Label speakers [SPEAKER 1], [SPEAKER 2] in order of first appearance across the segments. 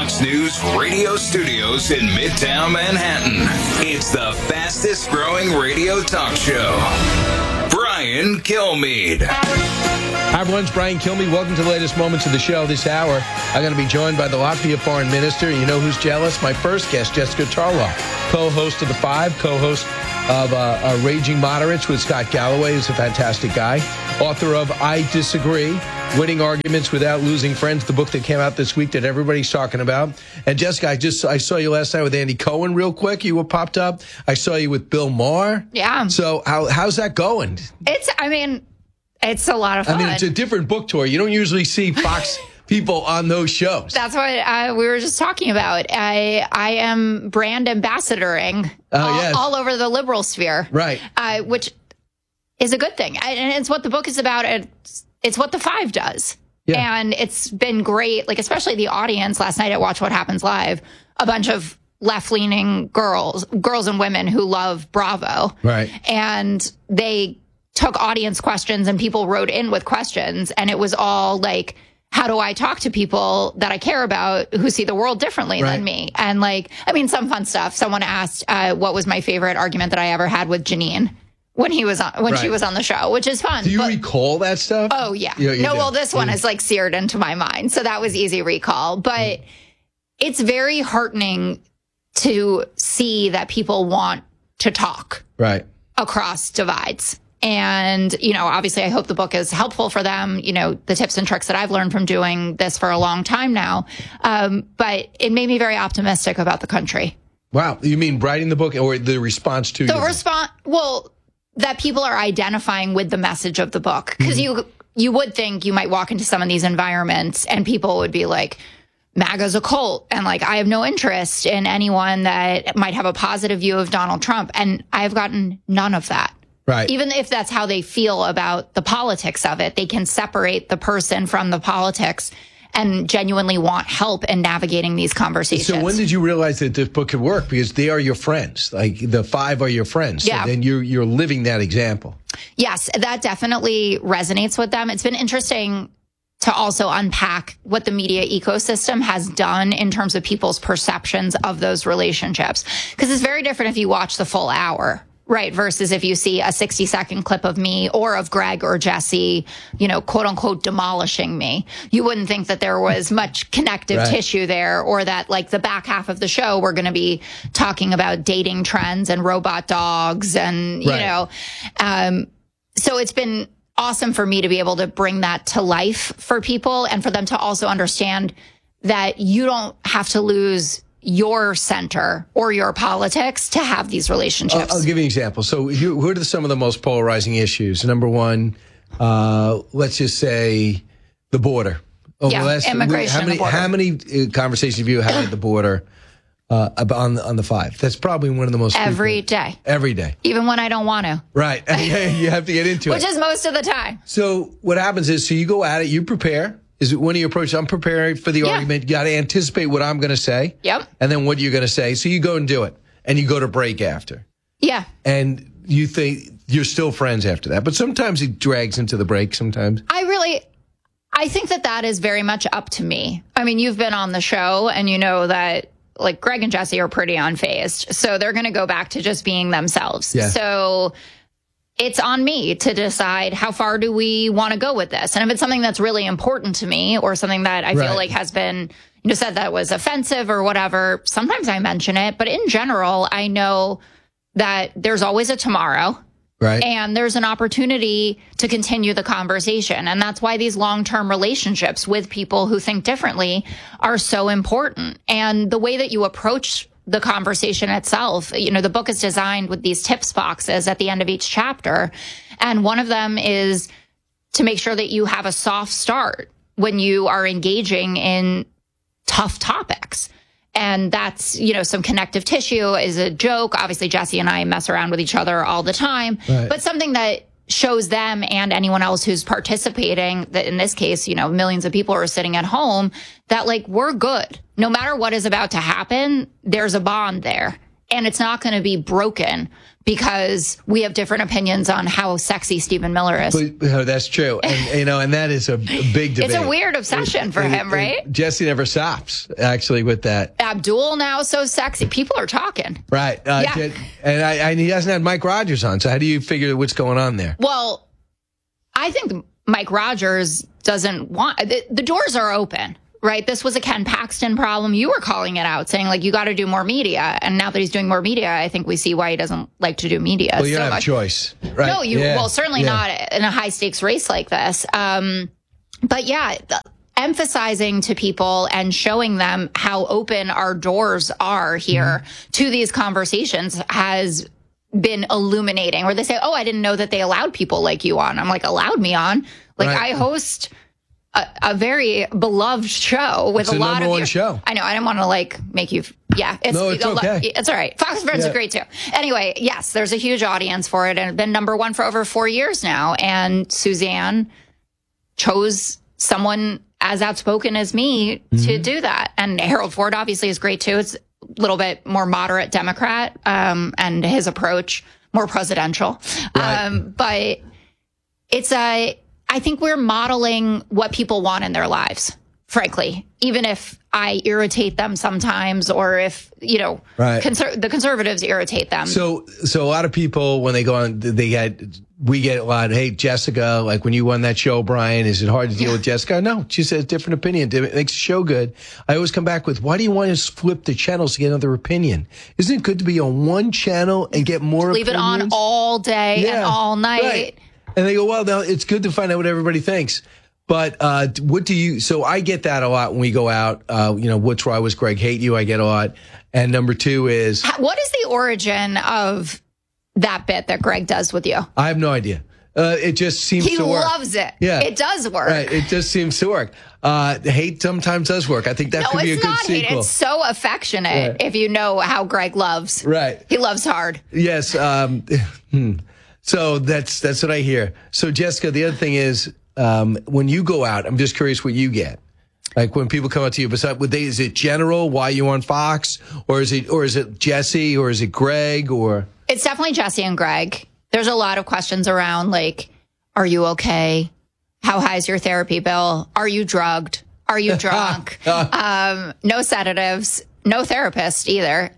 [SPEAKER 1] Fox News radio studios in Midtown Manhattan. It's the fastest growing radio talk show. Brian Kilmeade.
[SPEAKER 2] Hi, everyone. It's Brian Kilmeade. Welcome to the latest moments of the show this hour. I'm going to be joined by the Latvia Foreign Minister. You know who's jealous? My first guest, Jessica Tarlow, co-host of The Five, co-host of Raging Moderates with Scott Galloway, who's a fantastic guy. Author of I Disagree, Winning Arguments Without Losing Friends, the book that came out this week that everybody's talking about. And Jessica, I saw you last night with Andy Cohen real quick. You were popped up. I saw you with Bill Maher.
[SPEAKER 3] Yeah.
[SPEAKER 2] So how's that going?
[SPEAKER 3] It's a lot of fun.
[SPEAKER 2] I mean, it's a different book tour. You don't usually see Fox people on those shows.
[SPEAKER 3] That's what we were just talking about. I am brand ambassadoring all over the liberal sphere.
[SPEAKER 2] Right.
[SPEAKER 3] Which is a good thing. And it's what the book is about. It's what The Five does. Yeah. And it's been great, like especially the audience. Last night at Watch What Happens Live, a bunch of left-leaning girls and women who love Bravo.
[SPEAKER 2] Right.
[SPEAKER 3] And they took audience questions and people wrote in with questions. And it was all like, how do I talk to people that I care about who see the world differently than me? And some fun stuff. Someone asked, what was my favorite argument that I ever had with Janine when she was on the show, which is fun.
[SPEAKER 2] Do you recall that stuff?
[SPEAKER 3] Oh, yeah. This one is like seared into my mind. So that was easy recall. But it's very heartening to see that people want to talk across divides. And, obviously I hope the book is helpful for them, the tips and tricks that I've learned from doing this for a long time now. But it made me very optimistic about the country.
[SPEAKER 2] Wow. You mean writing the book or the response to
[SPEAKER 3] the response? Well, that people are identifying with the message of the book. Because you would think you might walk into some of these environments and people would be like, MAGA's a cult. And I have no interest in anyone that might have a positive view of Donald Trump. And I've gotten none of that.
[SPEAKER 2] Right.
[SPEAKER 3] Even if that's how they feel about the politics of it, they can separate the person from the politics and genuinely want help in navigating these conversations.
[SPEAKER 2] So when did you realize that this book could work? Because they are your friends. Like the Five are your friends.
[SPEAKER 3] Yeah.
[SPEAKER 2] So then you're living that example.
[SPEAKER 3] Yes, that definitely resonates with them. It's been interesting to also unpack what the media ecosystem has done in terms of people's perceptions of those relationships. Because it's very different if you watch the full hour. Right. Versus if you see a 60-second clip of me or of Greg or Jesse, quote unquote, demolishing me. You wouldn't think that there was much connective tissue there, or that the back half of the show, we're going to be talking about dating trends and robot dogs and, so it's been awesome for me to be able to bring that to life for people and for them to also understand that you don't have to lose your center or your politics to have these relationships.
[SPEAKER 2] I'll give you an example. So who are some of the most polarizing issues? Number one, let's just say the border.
[SPEAKER 3] Immigration and the border. How
[SPEAKER 2] many conversations have you had at the border on the Five? That's probably one of the most
[SPEAKER 3] Every day.
[SPEAKER 2] Every day.
[SPEAKER 3] Even when I don't want to.
[SPEAKER 2] Right. You have to get into
[SPEAKER 3] Which is most of the time.
[SPEAKER 2] So what happens is, you go at it, you prepare. Is it one of your approaches? I'm preparing for the argument. You got to anticipate what I'm going to say.
[SPEAKER 3] Yep.
[SPEAKER 2] And then what you're going to say. So you go and do it. And you go to break after.
[SPEAKER 3] Yeah.
[SPEAKER 2] And you think you're still friends after that. But sometimes it drags into the break sometimes.
[SPEAKER 3] I think that is very much up to me. I mean, you've been on the show and you know that Greg and Jesse are pretty unfazed. So they're going to go back to just being themselves. Yeah. So it's on me to decide how far do we want to go with this. And if it's something that's really important to me or something that I feel like has been said that was offensive or whatever, sometimes I mention it. But in general, I know that there's always a tomorrow.
[SPEAKER 2] Right.
[SPEAKER 3] And there's an opportunity to continue the conversation. And that's why these long-term relationships with people who think differently are so important. And the way that you approach the conversation itself, the book is designed with these tips boxes at the end of each chapter. And one of them is to make sure that you have a soft start when you are engaging in tough topics. And that's, some connective tissue is a joke. Obviously, Jesse and I mess around with each other all the time, but something that shows them and anyone else who's participating, that in this case, millions of people are sitting at home, that we're good. No matter what is about to happen, there's a bond there. and it's not going to be broken because we have different opinions on how sexy Stephen Miller is.
[SPEAKER 2] That's true. And, and that is a big debate.
[SPEAKER 3] It's a weird obsession for him, right?
[SPEAKER 2] Jesse never stops, actually, with that.
[SPEAKER 3] Abdul now so sexy. People are talking.
[SPEAKER 2] Right.
[SPEAKER 3] Yeah.
[SPEAKER 2] And he hasn't had Mike Rogers on. So how do you figure what's going on there?
[SPEAKER 3] Well, I think Mike Rogers doesn't want... The doors are open. Right. This was a Ken Paxton problem. You were calling it out, saying, like, you got to do more media. And now that he's doing more media, I think we see why he doesn't like to do media.
[SPEAKER 2] Well, you don't have a choice. Right.
[SPEAKER 3] No, well, certainly not in a high stakes race like this. But yeah, emphasizing to people and showing them how open our doors are here to these conversations has been illuminating, where they say, oh, I didn't know that they allowed people like you on. I'm like, allowed me on? Like, I host a very beloved show with a lot of
[SPEAKER 2] one show.
[SPEAKER 3] I know. I didn't want to make you. Yeah, it's
[SPEAKER 2] okay.
[SPEAKER 3] It's all right. Fox Friends are great too. Anyway, yes, there's a huge audience for it, and it's been number one for over 4 years now. And Suzanne chose someone as outspoken as me to do that. And Harold Ford obviously is great too. It's a little bit more moderate Democrat, and his approach more presidential.
[SPEAKER 2] Right.
[SPEAKER 3] But it's I think we're modeling what people want in their lives, frankly, even if I irritate them sometimes, or if, the conservatives irritate them.
[SPEAKER 2] So a lot of people, when they go on, we get a lot, hey, Jessica, like when you won that show, Brian, is it hard to deal with Jessica? No, she says different opinion. It makes the show good. I always come back with, why do you want to flip the channels to get another opinion? Isn't it good to be on one channel and get more
[SPEAKER 3] Leave
[SPEAKER 2] opinions?
[SPEAKER 3] It on all day and all night.
[SPEAKER 2] Right. And they go, well, now it's good to find out what everybody thinks. But so I get that a lot when we go out. What's wrong with Greg hate you? I get a lot. And number two is...
[SPEAKER 3] What is the origin of that bit that Greg does with you?
[SPEAKER 2] I have no idea. It just seems to work.
[SPEAKER 3] He loves it.
[SPEAKER 2] Yeah.
[SPEAKER 3] It does work.
[SPEAKER 2] Right. It just seems to work. Hate sometimes does work. I think that could be a good sequel.
[SPEAKER 3] Hate. It's so affectionate if you know how Greg loves.
[SPEAKER 2] Right.
[SPEAKER 3] He loves hard.
[SPEAKER 2] Yes. So that's what I hear. So Jessica, the other thing is, when you go out, I'm just curious what you get. Like when people come up to you, is it general? Why you on Fox, or is it Jesse, or is it Greg, or?
[SPEAKER 3] It's definitely Jesse and Greg. There's a lot of questions around, like, are you okay? How high is your therapy bill? Are you drugged? Are you drunk? No sedatives, no therapist either.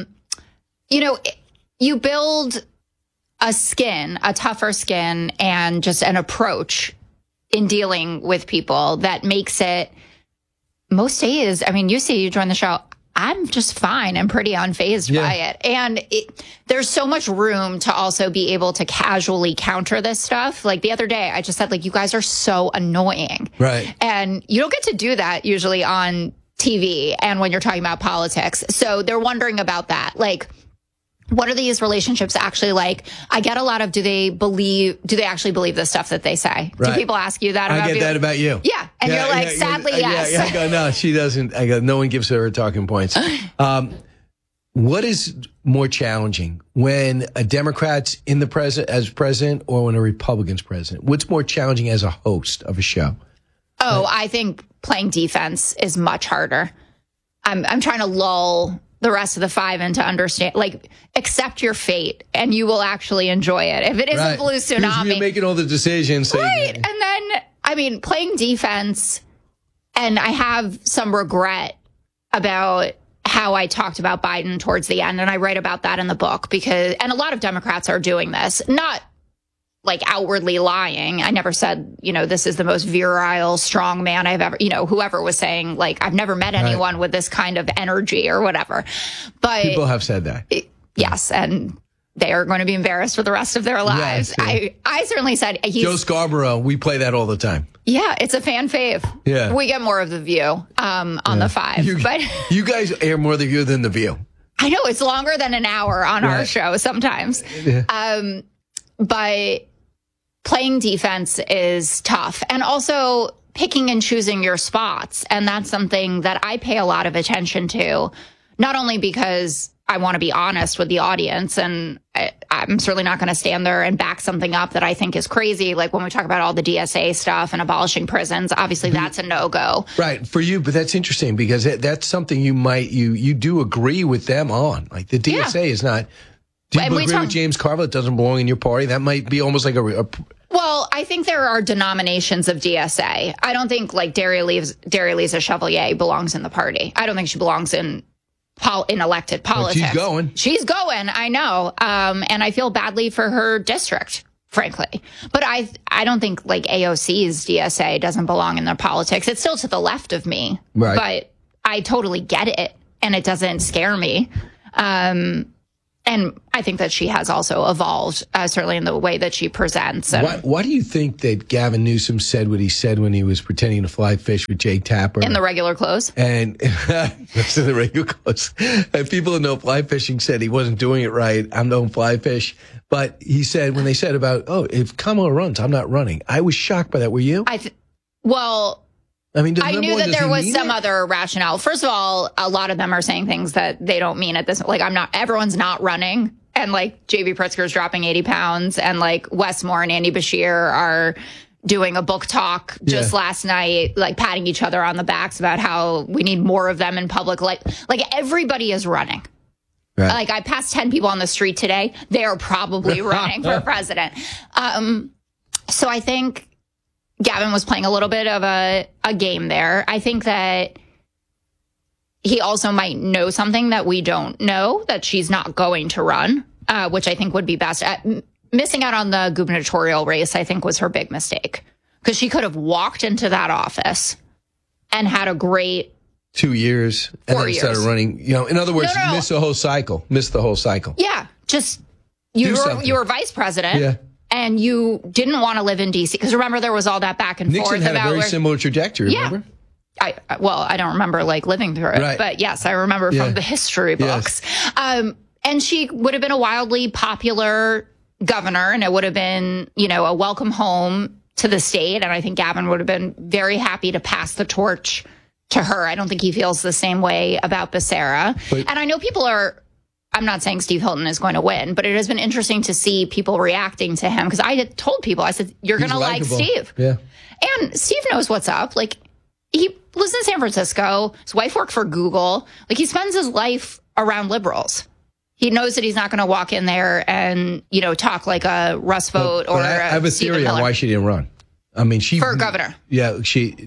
[SPEAKER 3] You build a tougher skin, and just an approach in dealing with people that makes it, most days, I mean, you join the show, I'm just fine and pretty unfazed by it. And there's so much room to also be able to casually counter this stuff. Like the other day, I just said, like, you guys are so annoying.
[SPEAKER 2] Right.
[SPEAKER 3] And you don't get to do that usually on TV and when you're talking about politics. So they're wondering about that. Like, what are these relationships actually like? I get a lot of, do they actually believe the stuff that they say? Right. Do people ask you that about you?
[SPEAKER 2] I get that about you.
[SPEAKER 3] Yeah. And you're like, sadly, yes.
[SPEAKER 2] I go, no, she doesn't. I go, no one gives her talking points. What is more challenging, when a Democrat's in the as president, or when a Republican's president? What's more challenging as a host of a show?
[SPEAKER 3] Oh, I think playing defense is much harder. I'm trying to lull the rest of the five into understand, like, accept your fate, and you will actually enjoy it. If it is a blue tsunami,
[SPEAKER 2] you're making all the decisions,
[SPEAKER 3] right? And then, playing defense, and I have some regret about how I talked about Biden towards the end, and I write about that in the book, and a lot of Democrats are doing this, not like outwardly lying. I never said, this is the most virile, strong man I've ever, whoever was saying, like, I've never met anyone with this kind of energy or whatever. But
[SPEAKER 2] people have said that.
[SPEAKER 3] Yes. And they are going to be embarrassed for the rest of their lives. Yes, I certainly said
[SPEAKER 2] Joe Scarborough. We play that all the time.
[SPEAKER 3] Yeah. It's a fan fave. Yeah. We get more of The View, on the five, but
[SPEAKER 2] you guys air more of The View than The View.
[SPEAKER 3] I know, it's longer than an hour on our show sometimes. Yeah. But playing defense is tough, and also picking and choosing your spots. And that's something that I pay a lot of attention to, not only because I want to be honest with the audience, and I'm certainly not going to stand there and back something up that I think is crazy. Like when we talk about all the DSA stuff and abolishing prisons, obviously that's a no-go.
[SPEAKER 2] Right, for you, but that's interesting because that's something you do agree with them on. Like the DSA is not. Do you agree with James Carville? It doesn't belong in your party. That might be almost like a
[SPEAKER 3] well, I think there are denominations of DSA. I don't think like Dary-Lisa Chevalier belongs in the party. I don't think she belongs in elected politics.
[SPEAKER 2] Well,
[SPEAKER 3] she's going, I know. And I feel badly for her district, frankly. But I don't think like AOC's DSA doesn't belong in their politics. It's still to the left of me.
[SPEAKER 2] Right.
[SPEAKER 3] But I totally get it, and it doesn't scare me. And I think that she has also evolved, certainly in the way that she presents.
[SPEAKER 2] Why do you think that Gavin Newsom said what he said when he was pretending to fly fish with Jake Tapper?
[SPEAKER 3] In the regular clothes?
[SPEAKER 2] And that's in the regular clothes. And people who know fly fishing said he wasn't doing it right. I'm no fly fish. But he said, when they said about, if Kamala runs, I'm not running. I was shocked by that. Were you? I
[SPEAKER 3] knew that there was some other rationale. First of all, a lot of them are saying things that they don't mean at this. Like, everyone's not running. And like J.B. Pritzker's dropping 80 pounds. And like Wes Moore and Andy Bashir are doing a book talk just last night, like patting each other on the backs about how we need more of them in public. Like everybody is running. Right. Like I passed 10 people on the street today. They are probably running for president. So I think Gavin was playing a little bit of a game there. I think that he also might know something that we don't know, that she's not going to run, which I think would be best. Missing out on the gubernatorial race, I think, was her big mistake, because she could have walked into that office and had a great
[SPEAKER 2] 2 years and then started running. In other words,
[SPEAKER 3] no.
[SPEAKER 2] Miss the whole cycle.
[SPEAKER 3] Yeah, just you were vice president.
[SPEAKER 2] Yeah.
[SPEAKER 3] And you didn't want to live in D.C. Because remember, there was all that back and forth.
[SPEAKER 2] Nixon had a very similar trajectory, remember?
[SPEAKER 3] I don't remember living through it. Right. But yes, I remember from the history books. Yes. And she would have been a wildly popular governor, and it would have been, a welcome home to the state. And I think Gavin would have been very happy to pass the torch to her. I don't think he feels the same way about Becerra. And I know people are... I'm not saying Steve Hilton is going to win, but it has been interesting to see people reacting to him, because I had told people, I said, you're going to like Steve.
[SPEAKER 2] Yeah.
[SPEAKER 3] And Steve knows what's up. Like, he lives in San Francisco. His wife worked for Google. Like, he spends his life around liberals. He knows that he's not going to walk in there and, talk like a Russ Vogt or
[SPEAKER 2] I have a theory on why she didn't run. I mean, for
[SPEAKER 3] governor.
[SPEAKER 2] Yeah,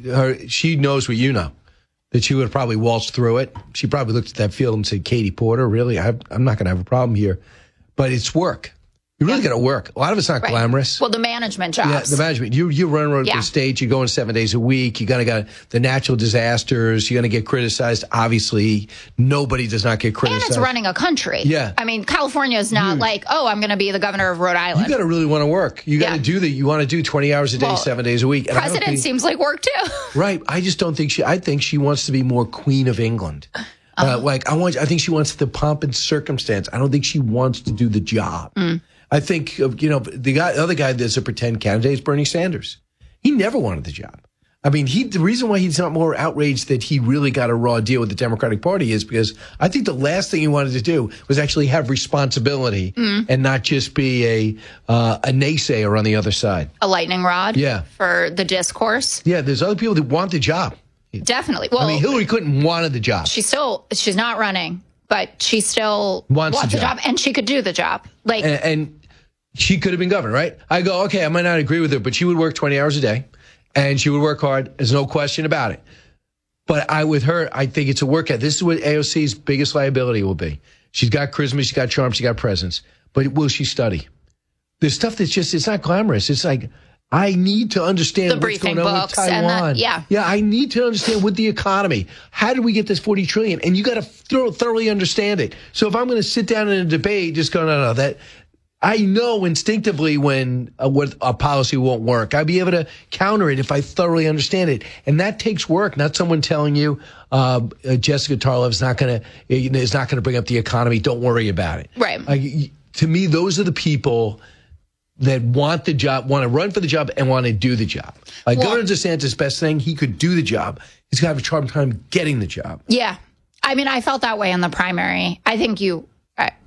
[SPEAKER 2] she knows what you know. That she would have probably waltzed through it. She probably looked at that field and said, Katie Porter, really? I'm not going to have a problem here. But it's work. You really got to work. A lot of it's not glamorous.
[SPEAKER 3] Well, the management jobs.
[SPEAKER 2] Yeah, the management. You run around the state. You go in 7 days a week. You got the natural disasters. You're going to get criticized. Obviously, nobody does not get criticized.
[SPEAKER 3] And it's running a country.
[SPEAKER 2] Yeah.
[SPEAKER 3] I mean, California is not like, I'm going to be the governor of Rhode Island.
[SPEAKER 2] You got to really want to work. You got to do that. You want to do 20 hours a day, 7 days a week. And
[SPEAKER 3] president seems like work too.
[SPEAKER 2] Right. I just don't think I think she wants to be more Queen of England. I think she wants the pomp and circumstance. I don't think she wants to do the job. I think, the other guy that's a pretend candidate is Bernie Sanders. He never wanted the job. I mean, the reason why he's not more outraged that he really got a raw deal with the Democratic Party is because I think the last thing he wanted to do was actually have responsibility and not just be a naysayer on the other side.
[SPEAKER 3] A lightning rod for the discourse.
[SPEAKER 2] Yeah, there's other people that want the job.
[SPEAKER 3] Definitely. Well,
[SPEAKER 2] Hillary Clinton wanted the job.
[SPEAKER 3] She's not running, but she still wants the job, and she could do the job.
[SPEAKER 2] And she could have been governor, right? I go, okay, I might not agree with her, but she would work 20 hours a day, and she would work hard. There's no question about it. But with her, I think it's a workout. This is what AOC's biggest liability will be. She's got charisma, she's got charm, she's got presence. But will she study? There's stuff that's it's not glamorous. It's like, I need to understand what's going on with Taiwan. I need to understand with the economy. How did we get this $40 trillion? And you got to thoroughly understand it. So if I'm going to sit down in a debate, just go, no, that I know instinctively when a policy won't work. I'll be able to counter it if I thoroughly understand it. And that takes work, not someone telling you, Jessica Tarlov is not going to bring up the economy. Don't worry about it.
[SPEAKER 3] Right.
[SPEAKER 2] To me, those are the people that want the job, want to run for the job, and want to do the job. Governor DeSantis' best thing, he could do the job. He's got to have a hard time getting the job.
[SPEAKER 3] Yeah. I mean, I felt that way in the primary. I think you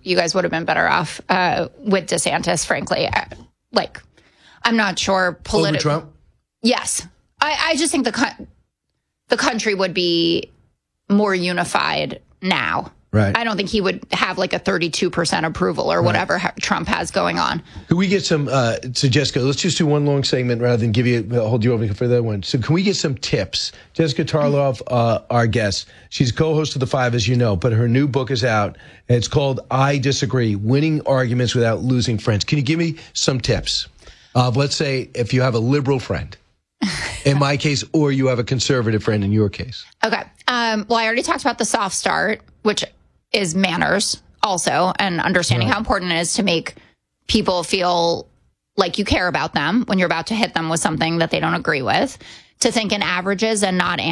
[SPEAKER 3] you guys would have been better off with DeSantis, frankly. I'm not sure
[SPEAKER 2] Over Trump?
[SPEAKER 3] Yes. I just think the country would be more unified now.
[SPEAKER 2] Right.
[SPEAKER 3] I don't think he would have like a 32% approval or whatever Trump has going on.
[SPEAKER 2] Could we get some, so Jessica, let's just do one long segment rather than hold you over for that one. So can we get some tips? Jessica Tarlov, our guest, she's co-host of The Five, as you know, but her new book is out. And it's called I Disagree, Winning Arguments Without Losing Friends. Can you give me some tips? Let's say if you have a liberal friend, in my case, or you have a conservative friend in your case.
[SPEAKER 3] Okay. Well, I already talked about the soft start, which is manners also, and understanding how important it is to make people feel like you care about them when you're about to hit them with something that they don't agree with, to think in averages and not